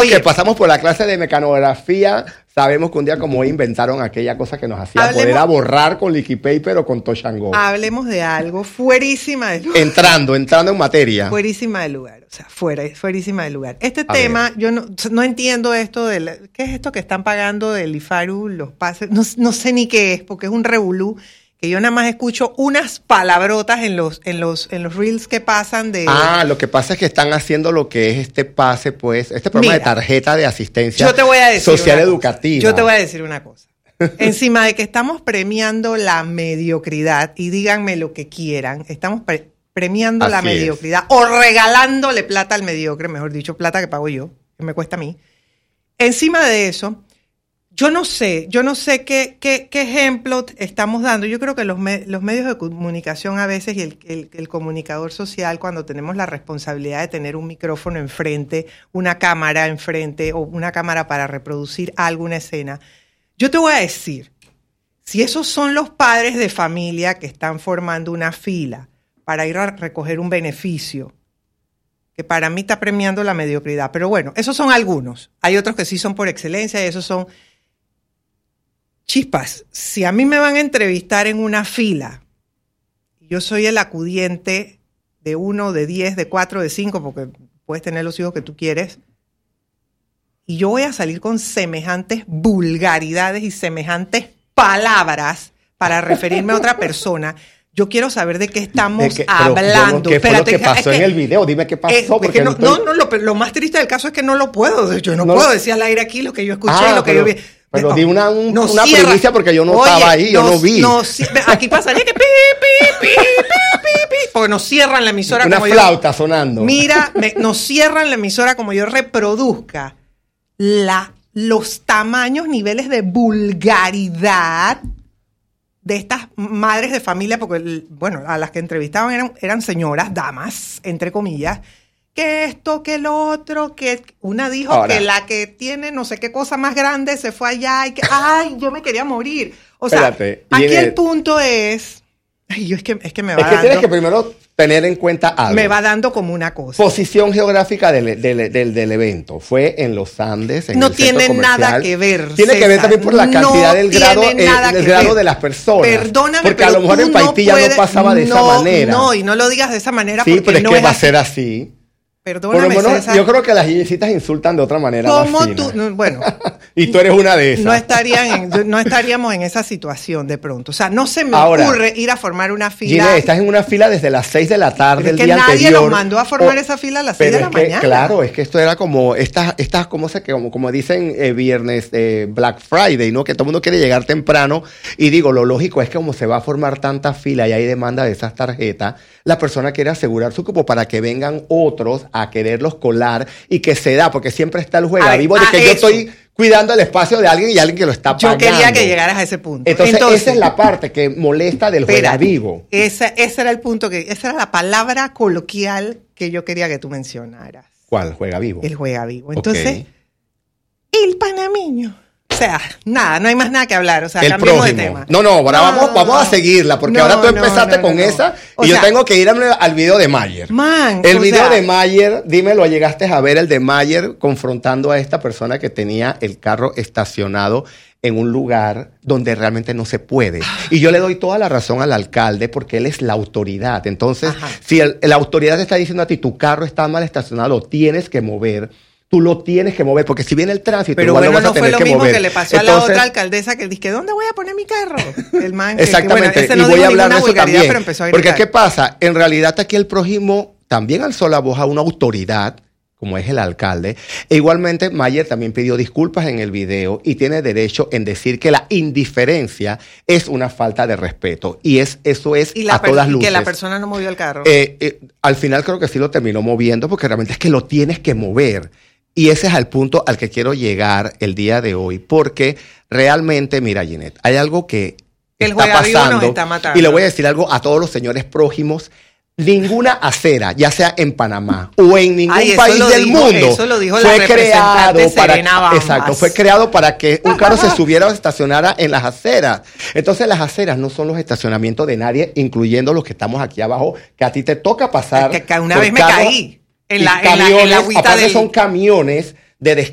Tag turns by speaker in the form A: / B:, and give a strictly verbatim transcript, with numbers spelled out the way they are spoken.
A: Oye,
B: que pasamos por la clase de mecanografía, sabemos que un día como hoy inventaron aquella cosa que nos hacía
A: hablemos,
B: poder a borrar con liquid paper o con touch and go.
A: Hablemos de algo fuerísima de lugar.
B: Entrando, entrando en materia.
A: Fuerísima de lugar, o sea, fuera, fuerísima de lugar. Este
B: a
A: tema,
B: ver.
A: yo no, no entiendo esto de la, ¿qué es esto que están pagando del IFARU, los pases? No, no sé ni qué es, porque es un revolú. Que yo nada más escucho unas palabrotas en los, en los, en los reels que pasan de...
B: Ah, lo que pasa es que están haciendo lo que es este pase, pues, este programa
A: Mira,
B: de tarjeta de asistencia
A: yo te voy a decir
B: social
A: una
B: educativa.
A: Cosa. Yo te voy a decir una cosa. Encima de que estamos premiando la mediocridad, y díganme lo que quieran, estamos pre- premiando
B: Así
A: la
B: es.
A: mediocridad, o regalándole plata al mediocre, mejor dicho, plata que pago yo, que me cuesta a mí. Encima de eso... Yo no sé, yo no sé qué, qué, qué ejemplo estamos dando. Yo creo que los, me, los medios de comunicación a veces y el, el, el comunicador social, cuando tenemos la responsabilidad de tener un micrófono enfrente, una cámara enfrente o una cámara para reproducir alguna escena, yo te voy a decir, si esos son los padres de familia que están formando una fila para ir a recoger un beneficio, que para mí está premiando la mediocridad, pero bueno, esos son algunos. Hay otros que sí son por excelencia y esos son... Chispas, si a mí me van a entrevistar en una fila, yo soy el acudiente de uno, de diez, de cuatro, de cinco, porque puedes tener los hijos que tú quieres, y yo voy a salir con semejantes vulgaridades y semejantes palabras para referirme a otra persona, yo quiero saber de qué estamos
B: ¿De qué?
A: hablando.
B: ¿Qué fue
A: Espérate,
B: lo que pasó
A: es
B: en
A: que,
B: el video? Dime qué pasó.
A: Eh,
B: porque
A: no,
B: no, estoy...
A: no, no lo, lo más triste del caso es que no lo puedo. Yo no,
B: no
A: puedo decir al aire aquí lo que yo escuché
B: ah,
A: y lo que
B: pero,
A: yo vi.
B: Pero
A: no,
B: di una, un,
A: no
B: una
A: cierra.
B: primicia porque yo no
A: Oye,
B: estaba ahí, yo
A: no,
B: no vi.
A: No, aquí pasaría que pi, pi, pi, pi, pi, pi, porque nos cierran la emisora
B: una
A: como
B: flauta
A: yo,
B: sonando.
A: Mira, me, nos cierran la emisora como yo reproduzca la, los tamaños, niveles de vulgaridad de estas madres de familia, porque, bueno, a las que entrevistaban eran, eran señoras, damas, entre comillas, que esto, que lo otro, que una dijo
B: Ahora,
A: que la que tiene no sé qué cosa más grande se fue allá y que, ay, yo me quería morir. O sea,
B: espérate,
A: aquí
B: viene...
A: el punto es, ay, yo es que, es que me va
B: Es que
A: dando,
B: tienes que primero tener en cuenta algo.
A: me va dando como una cosa.
B: Posición geográfica del, del, del, del evento. Fue en los Andes, en
A: no
B: el centro
A: tiene
B: comercial.
A: nada que ver.
B: Tiene
A: César,
B: que ver también por la cantidad
A: no
B: del grado,
A: tiene
B: eh,
A: nada
B: del
A: que
B: grado
A: ver.
B: de las personas.
A: Perdóname,
B: porque
A: pero
B: a lo mejor
A: tú
B: en Paitilla no,
A: puedes,
B: pasaba de
A: no,
B: esa manera.
A: No, y no lo digas de esa manera
B: sí,
A: porque
B: pero es
A: no
B: que
A: es
B: va
A: así.
B: a ser así.
A: Perdóname,
B: Por lo menos,
A: César.
B: yo creo que las yeyecitas insultan de otra manera.
A: ¿Cómo
B: más fina.
A: tú? No, bueno.
B: Y tú eres una de esas.
A: No, estarían en, no estaríamos en esa situación de pronto. O sea, no se me
B: Ahora,
A: ocurre ir a formar una fila.
B: Gine, estás en una fila desde las seis de la tarde
A: Pero
B: el
A: es que
B: día
A: nadie
B: anterior.
A: nos mandó a formar
B: o,
A: esa fila a las seis
B: pero
A: de la
B: es que,
A: mañana.
B: Claro, es que esto era como estas, estas ¿cómo se como, como dicen eh, viernes eh, Black Friday, ¿no? Que todo el mundo quiere llegar temprano. Y digo, lo lógico es que como se va a formar tanta fila y hay demanda de esas tarjetas, la persona quiere asegurar su cupo para que vengan otros a quererlos colar y que se da, porque siempre está el juego vivo de que yo
A: eso.
B: estoy cuidando el espacio de alguien y alguien que lo está
A: Yo
B: pagando.
A: quería que llegaras a ese punto.
B: Entonces,
A: Entonces
B: esa es la parte que molesta del juega
A: espérate,
B: vivo.
A: Esa, ese era el punto, que esa era la palabra coloquial que yo quería que tú mencionaras.
B: ¿Cuál? Juega vivo.
A: El juega vivo. Entonces,
B: Ok.
A: el panameño. O sea, nada, no hay más nada que hablar. O sea,
B: El
A: cambiemos
B: prójimo.
A: de tema.
B: No, no, ahora
A: No,
B: vamos, vamos a seguirla, porque
A: no,
B: ahora tú
A: no,
B: empezaste
A: no,
B: con
A: no, no.
B: esa
A: O
B: y
A: sea,
B: yo tengo que ir al video de Mayer.
A: Man,
B: el
A: o
B: video
A: sea,
B: de Mayer, dímelo, llegaste a ver el de Mayer confrontando a esta persona que tenía el carro estacionado en un lugar donde realmente no se puede. Y yo le doy toda la razón al alcalde porque él es la autoridad. Entonces,
A: Ajá.
B: si el, la autoridad te está diciendo a ti, tu carro está mal estacionado, lo tienes que mover. Tú lo tienes que mover, porque si viene el tránsito,
A: pero
B: igual
A: bueno,
B: lo vas a
A: no fue
B: tener
A: lo
B: que
A: mismo
B: mover.
A: que le pasó
B: Entonces,
A: a la otra alcaldesa que dice, ¿dónde voy a poner mi carro? El man que,
B: exactamente,
A: que, bueno, ese
B: y
A: no
B: voy
A: dijo
B: a hablar de
A: ninguna
B: eso
A: vulgaridad,
B: también.
A: pero empezó a
B: Porque,
A: gritar.
B: ¿qué pasa? En realidad aquí el prójimo también alzó la voz a una autoridad, como es el alcalde. E igualmente, Mayer también pidió disculpas en el video y tiene derecho en decir que la indiferencia es una falta de respeto. Y es eso es
A: y la
B: a todas
A: per-
B: luces.
A: que la persona no movió el carro.
B: Eh, eh, al final creo que sí lo terminó moviendo, porque realmente es que lo tienes que mover. Y ese es el punto al que quiero llegar el día de hoy, porque realmente, mira, Ginette, hay algo que
A: El
B: está
A: juega vivo nos
B: pasando,
A: está matando.
B: y le voy a decir algo a todos los señores prójimos. Ninguna acera, ya sea en Panamá o en ningún
A: Ay, eso
B: país
A: lo
B: del
A: dijo-
B: mundo,
A: eso lo dijo la
B: fue
A: representante
B: creado para,
A: Serena Bambas.
B: exacto, fue creado para que un carro se subiera o estacionara en las aceras. Entonces las aceras no son los estacionamientos de nadie, incluyendo los que estamos aquí abajo, que a ti te toca pasar.
A: Es que una
B: por
A: vez me
B: carros
A: caí en
B: y
A: la, en la, en la
B: camiones,
A: agüita
B: aparte
A: del...
B: son camiones de